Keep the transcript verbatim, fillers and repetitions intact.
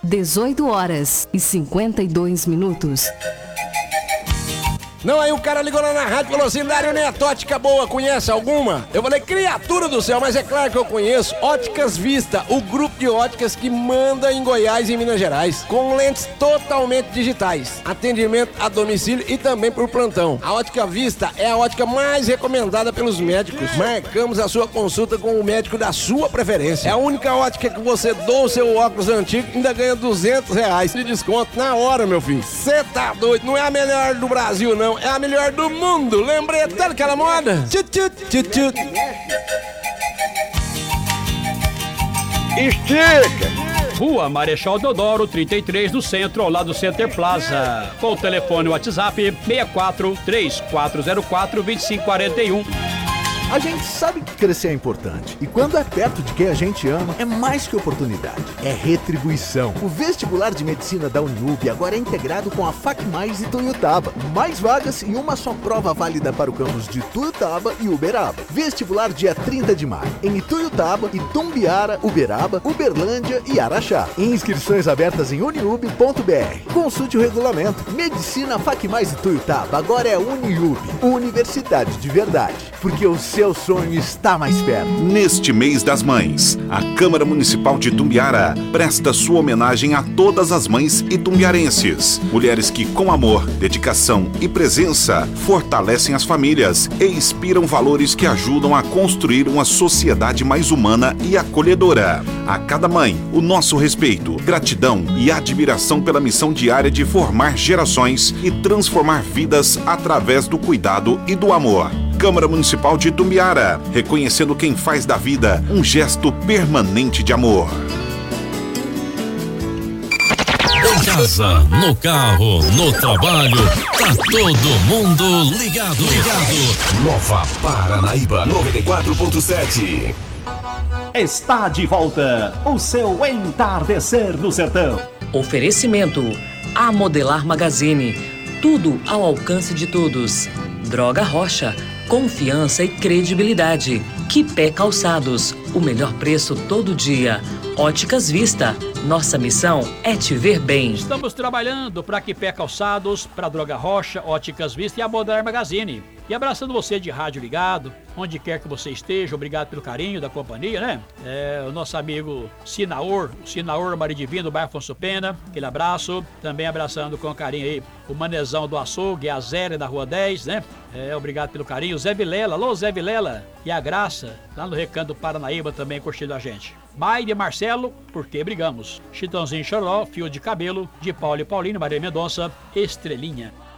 dezoito horas e cinquenta e dois minutos. Não, aí o cara ligou lá na rádio e falou assim: Dário Neto, ótica boa, conhece alguma? Eu falei: criatura do céu, mas é claro que eu conheço. Óticas Vista, o grupo de óticas que manda em Goiás e em Minas Gerais, com lentes totalmente digitais, atendimento a domicílio e também por plantão. A Ótica Vista é a ótica mais recomendada pelos médicos. Marcamos a sua consulta com o médico da sua preferência. É a única ótica que você doa o seu óculos antigo e ainda ganha duzentos reais de desconto na hora, meu filho. Você tá doido, não é a melhor do Brasil, não. É a melhor do mundo. Lembrei até daquela moda. Tchut, tchut, tchut, tchut. Estica. Rua Marechal Deodoro, trinta e três, do centro, ao lado do Center Plaza. Com o telefone WhatsApp seis quatro três quatro zero quatro dois cinco quatro um. A gente sabe que crescer é importante. E quando é perto de quem a gente ama, é mais que oportunidade. É retribuição. O vestibular de medicina da Uniub agora é integrado com a FacMais e Tuiutaba. Mais vagas e uma só prova válida para o campus de Tuiutaba e Uberaba. Vestibular dia trinta de maio. Em Ituiutaba, Itumbiara, Uberaba, Uberlândia e Araxá. Inscrições abertas em uniub ponto br. Consulte o regulamento. Medicina FacMais e Tuiutaba agora é Uniub. Universidade de verdade. Porque o seu Seu sonho está mais perto. Neste mês das mães, a Câmara Municipal de Itumbiara presta sua homenagem a todas as mães itumbiarenses. Mulheres que, com amor, dedicação e presença, fortalecem as famílias e inspiram valores que ajudam a construir uma sociedade mais humana e acolhedora. A cada mãe, o nosso respeito, gratidão e admiração pela missão diária de formar gerações e transformar vidas através do cuidado e do amor. Câmara Municipal de Itumbiara, reconhecendo quem faz da vida um gesto permanente de amor. Em casa, no carro, no trabalho, tá todo mundo ligado. Ligado. Nova Paranaíba noventa e quatro ponto sete. Está de volta o seu Entardecer do Sertão. Oferecimento: A Modelar Magazine. Tudo ao alcance de todos. Droga Rocha. Confiança e credibilidade. Quipé Calçados, o melhor preço todo dia. Óticas Vista, nossa missão é te ver bem. Estamos trabalhando para Quipé Calçados, para Droga Rocha, Óticas Vista e a Modelar Magazine. E abraçando você de rádio ligado, onde quer que você esteja, obrigado pelo carinho da companhia, né? É, o nosso amigo Sinaor, o Sinaor Maridivino, do bairro Afonso Pena, aquele abraço. Também abraçando com carinho aí o Manezão do Açougue, a Zélia da Rua dez, né? É, obrigado pelo carinho. O Zé Vilela, alô Zé Vilela. E a Graça, lá no Recanto Paranaíba, também curtindo a gente. Maide e Marcelo, porque brigamos. Chitãozinho Choró, Fio de Cabelo, de Paulo e Paulino, Maria Mendonça, Estrelinha.